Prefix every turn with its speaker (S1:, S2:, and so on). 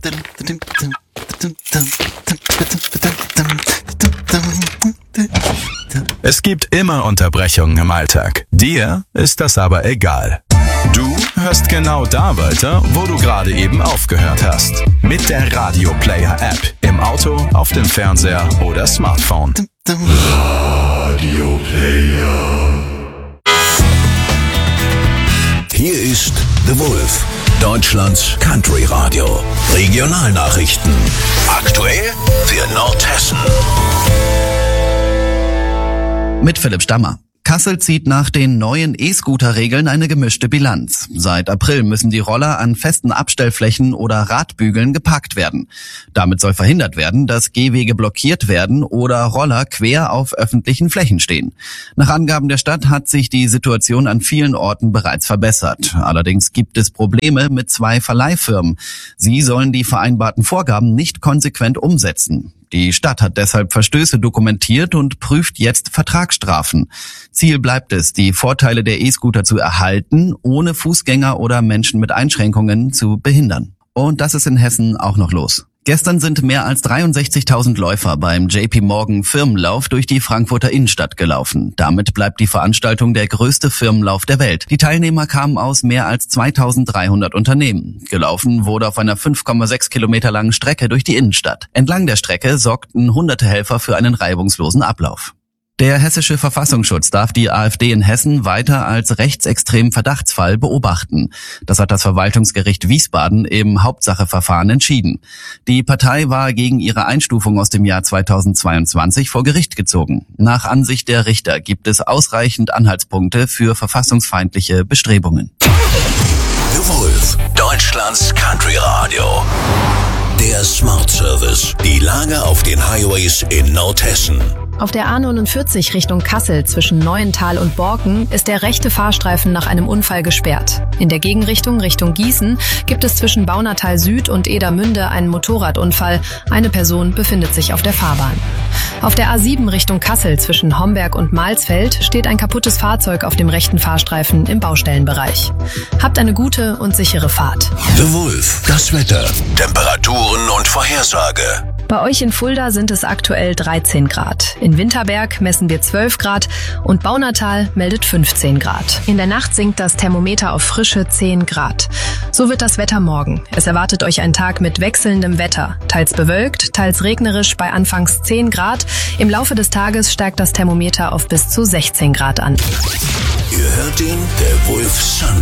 S1: Es gibt immer Unterbrechungen im Alltag. Dir ist das aber egal. Du hörst genau da weiter, wo du gerade eben aufgehört hast. Mit der Radio Player App. Im Auto, auf dem Fernseher oder Smartphone.
S2: Radio Player. Hier ist The Wolf, Deutschlands Country Radio. Regionalnachrichten. Aktuell für Nordhessen.
S3: Mit Philipp Stammer. Kassel zieht nach den neuen E-Scooter-Regeln eine gemischte Bilanz. Seit April müssen die Roller an festen Abstellflächen oder Radbügeln geparkt werden. Damit soll verhindert werden, dass Gehwege blockiert werden oder Roller quer auf öffentlichen Flächen stehen. Nach Angaben der Stadt hat sich die Situation an vielen Orten bereits verbessert. Allerdings gibt es Probleme mit 2 Verleihfirmen. Sie sollen die vereinbarten Vorgaben nicht konsequent umsetzen. Die Stadt hat deshalb Verstöße dokumentiert und prüft jetzt Vertragsstrafen. Ziel bleibt es, die Vorteile der E-Scooter zu erhalten, ohne Fußgänger oder Menschen mit Einschränkungen zu behindern. Und das ist in Hessen auch noch los. Gestern sind mehr als 63.000 Läufer beim JP Morgan Firmenlauf durch die Frankfurter Innenstadt gelaufen. Damit bleibt die Veranstaltung der größte Firmenlauf der Welt. Die Teilnehmer kamen aus mehr als 2.300 Unternehmen. Gelaufen wurde auf einer 5,6 Kilometer langen Strecke durch die Innenstadt. Entlang der Strecke sorgten hunderte Helfer für einen reibungslosen Ablauf. Der hessische Verfassungsschutz darf die AfD in Hessen weiter als rechtsextremen Verdachtsfall beobachten. Das hat das Verwaltungsgericht Wiesbaden im Hauptsacheverfahren entschieden. Die Partei war gegen ihre Einstufung aus dem Jahr 2022 vor Gericht gezogen. Nach Ansicht der Richter gibt es ausreichend Anhaltspunkte für verfassungsfeindliche Bestrebungen.
S2: The Wolf, Deutschlands Country Radio. Der Smart Service. Die Lage auf den Highways in Nordhessen.
S4: Auf der A49 Richtung Kassel zwischen Neuental und Borken ist der rechte Fahrstreifen nach einem Unfall gesperrt. In der Gegenrichtung Richtung Gießen gibt es zwischen Baunatal Süd und Edermünde einen Motorradunfall. Eine Person befindet sich auf der Fahrbahn. Auf der A7 Richtung Kassel zwischen Homberg und Malsfeld steht ein kaputtes Fahrzeug auf dem rechten Fahrstreifen im Baustellenbereich. Habt eine gute und sichere Fahrt.
S2: The Wolf, das Wetter, Temperaturen und Vorhersage.
S4: Bei euch in Fulda sind es aktuell 13 Grad. In Winterberg messen wir 12 Grad und Baunatal meldet 15 Grad. In der Nacht sinkt das Thermometer auf frische 10 Grad. So wird das Wetter morgen. Es erwartet euch ein Tag mit wechselndem Wetter. Teils bewölkt, teils regnerisch bei anfangs 10 Grad. Im Laufe des Tages steigt das Thermometer auf bis zu 16 Grad an.
S2: Ihr hört ihn, der Wolf Sunday.